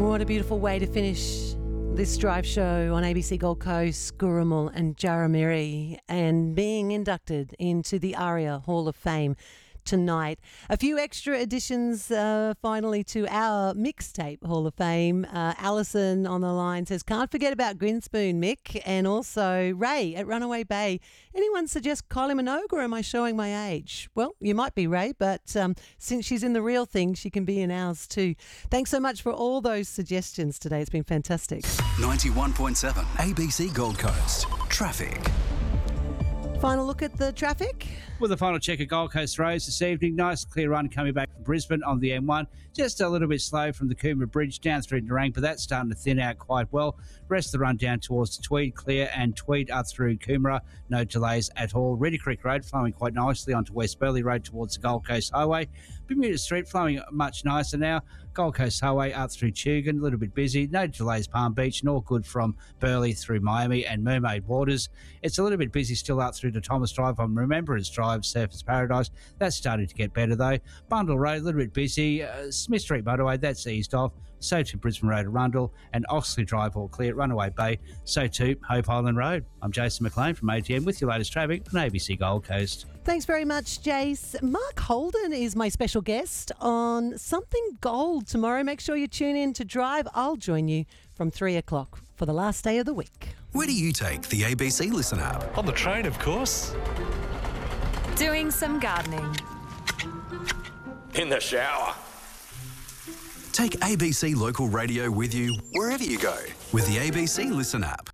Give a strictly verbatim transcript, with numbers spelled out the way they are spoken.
What a beautiful way to finish this drive show on A B C Gold Coast, Gurrumul and Jarramiri, and being inducted into the ARIA Hall of Fame tonight. A few extra additions uh, finally to our mixtape Hall of Fame. Uh, Alison on the line says, can't forget about Grinspoon, Mick, and also Ray at Runaway Bay. Anyone suggest Kylie Minogue, or am I showing my age? Well, you might be, Ray, but um, since she's in the real thing, she can be in ours too. Thanks so much for all those suggestions today. It's been fantastic. ninety-one point seven A B C Gold Coast. Traffic. Final look at the traffic. With a final check of Gold Coast roads this evening, nice clear run coming back from Brisbane on the M one. Just a little bit slow from the Coomera Bridge down through Nerang, but that's starting to thin out quite well. Rest of the run down towards the Tweed, clear, and Tweed up through Coomera. No delays at all. Reedy Creek Road flowing quite nicely onto West Burleigh Road towards the Gold Coast Highway. Bermuda Street flowing much nicer now. Gold Coast Highway up through Tugun, a little bit busy. No delays Palm Beach, and all good from Burleigh through Miami and Mermaid Waters. It's a little bit busy still out through to Thomas Drive on Remembrance Drive, Surfers Paradise. That's starting to get better though. Bundle Road, a little bit busy. Uh, Smith Street Motorway, that's eased off. So too Brisbane Road at Rundle, and Oxley Drive all clear at Runaway Bay. So too Hope Island Road. I'm Jason McLean from A T M with your latest traffic on A B C Gold Coast. Thanks very much, Jace. Mark Holden is my special guest on Something Gold tomorrow. Make sure you tune in to Drive. I'll join you from three o'clock for the last day of the week. Where do you take the A B C Listen app? On the train, of course. Doing some gardening. In the shower. Take A B C Local Radio with you wherever you go with the A B C Listen app.